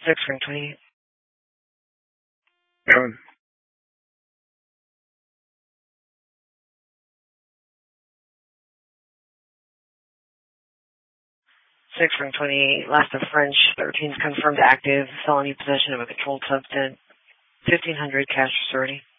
6 ring 28. Going. 6 ring 28. Last of French. 13 is confirmed active. Felony possession of a controlled substance. 1500 cash for 30.